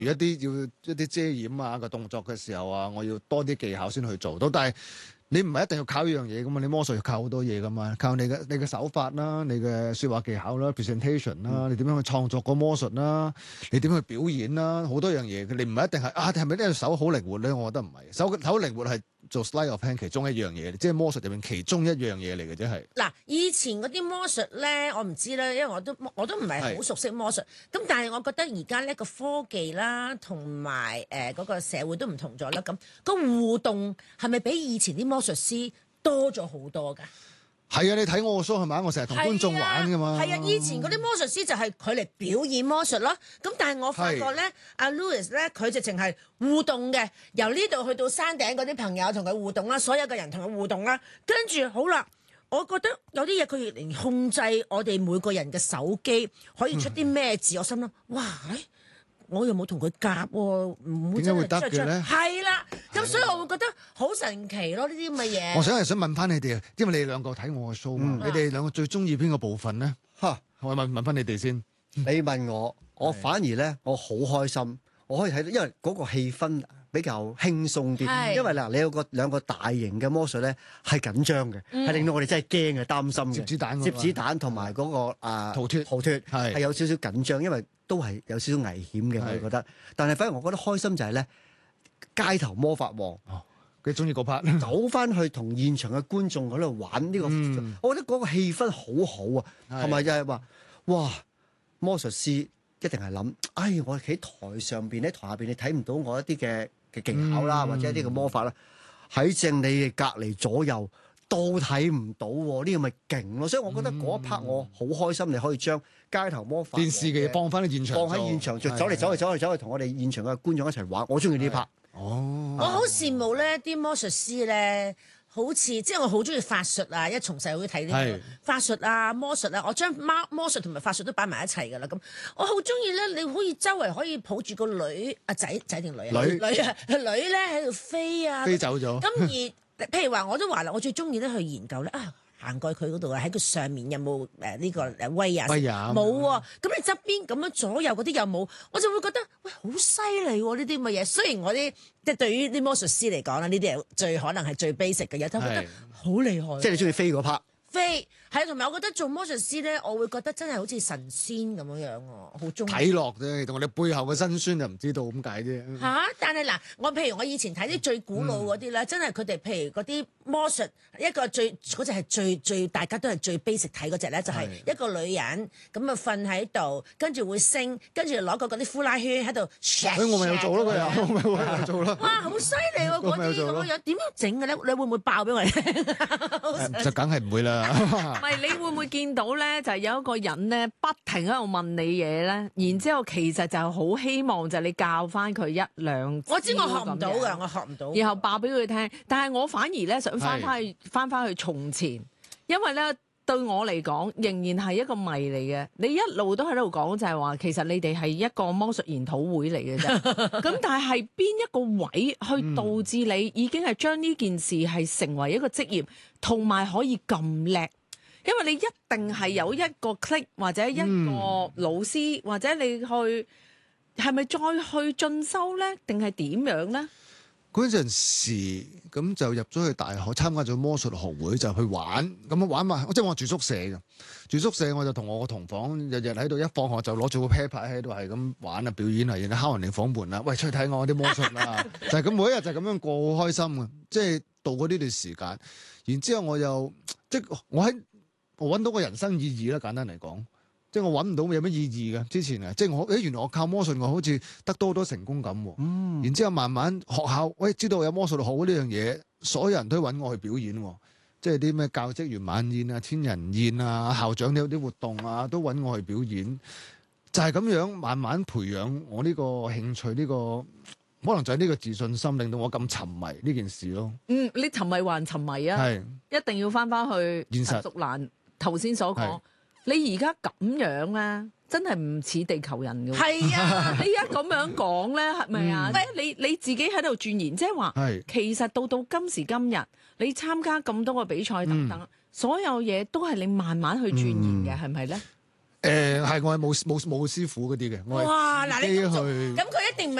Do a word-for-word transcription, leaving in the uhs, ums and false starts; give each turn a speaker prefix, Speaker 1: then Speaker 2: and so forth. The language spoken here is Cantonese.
Speaker 1: 一啲要一啲遮掩啊個動作嘅時候啊，我要多啲技巧先去做到。但係你唔係一定要靠呢樣嘢噶嘛，你魔術要靠好多嘢噶嘛，靠你嘅你嘅手法啦，你嘅説話技巧啦 ，presentation 啦，嗯、你點樣去創作個魔術啦，你點樣去表演啦，好多樣嘢。你唔係一定係啊，係咪呢隻手好靈活咧？我覺得唔係，手手靈活係做 sleight of hand 其中一樣嘢，即係魔術入面其中一樣嘢嚟嘅啫係。
Speaker 2: 嗱，以前嗰啲魔術咧，我唔知咧，因為我都我都唔係好熟悉魔術。咁但係我覺得而家呢個科技啦，同埋誒嗰個社會都唔同咗啦。咁、個互動係咪比以前啲魔術師多咗好多㗎？
Speaker 1: 係啊，你睇我個 show 係咪？我成日同觀眾玩㗎嘛。
Speaker 2: 係啊，以前嗰啲魔術師就係佢嚟表演魔術咯。咁但係我發覺咧，阿 Louis 咧，佢直情係互動嘅，由呢度去到山頂嗰啲朋友同佢互動啦，所有嘅人同佢互動啦。跟住好啦，我覺得有啲嘢佢嚟控制我哋每個人嘅手機，可以出啲咩字，嗯、我心諗哇！我又冇同佢夾喎，唔會
Speaker 1: 點解會得嘅咧？
Speaker 2: 係啦，咁所以我會覺得好神奇咯，呢啲咁嘅嘢。
Speaker 1: 我想係想問翻你哋啊，因為你哋兩個睇我嘅 show 嘛，嗯、你哋兩個最中意邊個部分咧？嚇，我問問翻你哋先。
Speaker 3: 你問我，我反而咧，我好開心，我可以睇到，因為嗰個氣氛比較輕鬆啲。因為嗱，你有個兩個大型嘅魔術咧，係緊張嘅，係、嗯、令到我哋真係驚嘅、擔心嘅。接子彈，接子彈同埋嗰個啊逃脫，逃脫係係有少少緊張，因為都係有少少危險嘅，我覺得。但係反而我覺得開心就係咧，街頭魔法王。
Speaker 1: 哦，佢中意嗰 part，
Speaker 3: 走翻去同現場嘅觀眾喺度玩呢、這個，嗯、我覺得嗰個氣氛好好啊，同埋就係話，哇，魔術師一定係諗，哎，我喺台上邊喺台下邊，你睇唔到我一啲嘅嘅技巧啦，嗯、或者一啲嘅魔法啦，喺正你哋隔離左右都睇唔到喎，呢個咪勁咯！所以我覺得嗰一 part 我好開心，你可以將街頭魔法
Speaker 1: 電視嘅嘢放翻喺現場，
Speaker 3: 放喺現場，就走嚟走嚟走嚟走嚟同我哋現場嘅觀眾一齊玩，我中意呢 part。
Speaker 1: 哦，
Speaker 2: 我好羨慕咧啲魔術師咧，好似即係我好中意法術啊！一從細會睇呢個法術啊、魔術啊，我將魔魔術同埋法術都擺埋一齊㗎啦。咁我好中意咧，你可以周圍可以抱住個女啊仔仔定女啊女女啊女咧喺度飛啊，
Speaker 1: 飛走咗。咁
Speaker 2: 而譬如話，我都話啦，我最中意咧去研究咧啊。行過去佢嗰度啊，喺佢上面有冇誒呢個誒威啊？
Speaker 1: 威啊！
Speaker 2: 冇喎，咁你側邊咁樣左右嗰啲有冇？我就會覺得喂好犀利喎！呢啲咁嘅嘢，雖然我啲即係對於啲魔術師嚟講啦，呢啲係最可能係最 basic 嘅嘢，都覺得好厲害。
Speaker 3: 即係你中意飛嗰 part？
Speaker 2: 飛係，同埋我覺得做魔術師咧，我會覺得真係好似神仙咁樣樣喎，好中意。
Speaker 1: 睇落啫，同我哋背後嘅辛酸就唔知道咁解啫。
Speaker 2: 嚇、啊！但係嗱，我譬如我以前睇啲最古老嗰啲咧，嗯、真係佢哋譬如嗰啲魔術，一個最嗰隻係最最大家都係最 basic 睇嗰隻咧，就係、是、一個女人咁啊瞓喺度，跟住會升，跟住攞個嗰啲呼啦圈喺度。
Speaker 1: 哎，我咪有做咯，佢又，我咪會有做咯。
Speaker 2: 哇，好犀利喎！嗰啲咁樣點樣整嘅咧？你會唔會爆俾我哋聽？
Speaker 1: 就梗係唔會啦。
Speaker 4: 唔係，你會唔會見到咧？就係、是、有一個人咧，不停喺度問你嘢咧，然之後其實就係好希望就係你教翻佢一兩。
Speaker 2: 我知我學唔到㗎，我學唔到。
Speaker 4: 然後爆俾佢聽，但係我反而咧想翻翻去翻翻去從前，因為咧對我嚟講仍然係一個謎嚟嘅。你一路都喺度講就係話，其實你哋係一個魔術研討會嚟嘅啫。咁但係邊一個位去導致你已經係將呢件事係成為一個職業，同埋可以咁叻？因為你一定係有一個 click 或者一個老師，嗯、或者你去係咪再去進修咧，定係點樣咧？
Speaker 1: 嗰陣時咁就入咗去大學，參加咗魔術學會，就去玩咁玩埋。即係我住宿舍嘅，住宿舍我就同我個同房日日喺度，一放學就攞住個啤牌喺度係咁玩啊，表演啊，然後敲人哋房門啦，喂，出去睇我啲魔術啦，就係咁每一日就咁樣過，好開心嘅，即係度過呢段時間。然之後我又即係我喺。我揾到個人生意義啦，簡單嚟講，即係我揾唔到有咩意義嘅。之前啊，即係我誒原來我靠魔術，我好似得到好多成功感喎。嗯、然之後慢慢學校，喂，知道有魔術學會呢樣嘢，所有人都揾我去表演喎。即係啲咩教職員晚宴啊、千人宴啊、校長有啲活動啊，都揾我去表演。就係、是、咁樣慢慢培養我呢個興趣，呢、呢個可能就係呢個自信心，令到我咁沉迷呢件事咯。
Speaker 4: 嗯，你沉迷還沉迷啊？係一定要翻翻去
Speaker 1: 現實。
Speaker 4: 淑蘭頭先所講，你而家咁樣咧，真係唔似地球人嘅。
Speaker 2: 係啊，
Speaker 4: 你而家咁樣講咧，係咪啊？嗯、你你自己喺度鑽研，即係話，其實到到今時今日，你參加咁多個比賽等等，嗯、所有嘢都係你慢慢去鑽研嘅，係咪咧？
Speaker 1: 誒係我係冇冇冇師傅嗰啲嘅，我
Speaker 2: 哇！嗱，
Speaker 1: 係自己
Speaker 2: 你咁做，
Speaker 1: 去
Speaker 2: 咁佢一定唔係